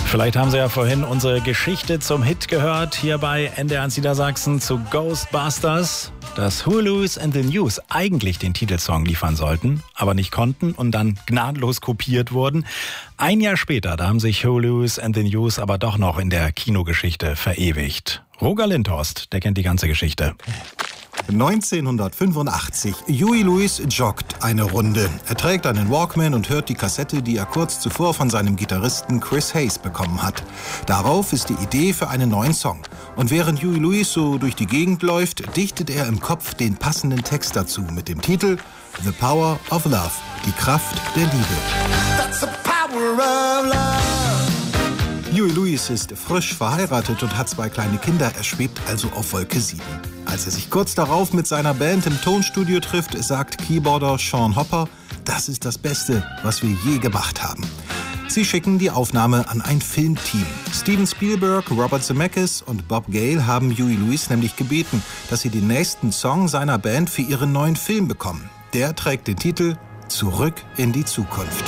Vielleicht haben Sie ja vorhin unsere Geschichte zum Hit gehört, hier bei NDR1 Niedersachsen zu Ghostbusters, dass Huey Lewis and the News eigentlich den Titelsong liefern sollten, aber nicht konnten und dann gnadenlos kopiert wurden. Ein Jahr später, da haben sich Huey Lewis and the News aber doch noch in der Kinogeschichte verewigt. Roger Lindhorst, der kennt die ganze Geschichte. 1985. Huey Lewis joggt eine Runde. Er trägt einen Walkman und hört die Kassette, die er kurz zuvor von seinem Gitarristen Chris Hayes bekommen hat. Darauf ist die Idee für einen neuen Song. Und während Huey Lewis so durch die Gegend läuft, dichtet er im Kopf den passenden Text dazu mit dem Titel The Power of Love, die Kraft der Liebe. That's the power of love. Huey Lewis ist frisch verheiratet und hat 2 kleine Kinder. Er schwebt also auf Wolke 7. Als er sich kurz darauf mit seiner Band im Tonstudio trifft, sagt Keyboarder Sean Hopper, das ist das Beste, was wir je gemacht haben. Sie schicken die Aufnahme an ein Filmteam. Steven Spielberg, Robert Zemeckis und Bob Gale haben Huey Lewis nämlich gebeten, dass sie den nächsten Song seiner Band für ihren neuen Film bekommen. Der trägt den Titel Zurück in die Zukunft.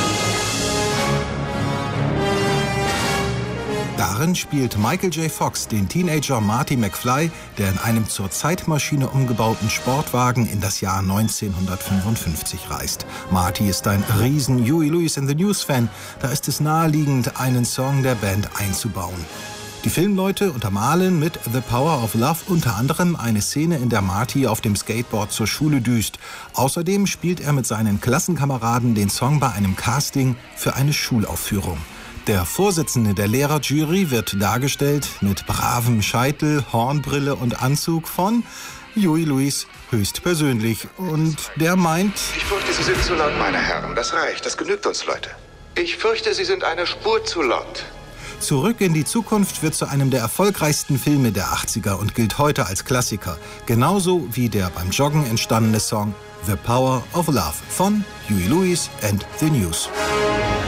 Darin spielt Michael J. Fox den Teenager Marty McFly, der in einem zur Zeitmaschine umgebauten Sportwagen in das Jahr 1955 reist. Marty ist ein riesen Huey Lewis and the News Fan, da ist es naheliegend, einen Song der Band einzubauen. Die Filmleute untermalen mit The Power of Love unter anderem eine Szene, in der Marty auf dem Skateboard zur Schule düst. Außerdem spielt er mit seinen Klassenkameraden den Song bei einem Casting für eine Schulaufführung. Der Vorsitzende der Lehrerjury wird dargestellt mit bravem Scheitel, Hornbrille und Anzug von Huey Lewis höchstpersönlich. Und der meint: Ich fürchte, Sie sind zu laut, meine Herren. Das reicht, das genügt uns, Leute. Ich fürchte, Sie sind eine Spur zu laut. Zurück in die Zukunft wird zu einem der erfolgreichsten Filme der 80er und gilt heute als Klassiker. Genauso wie der beim Joggen entstandene Song The Power of Love von Huey Lewis and the News.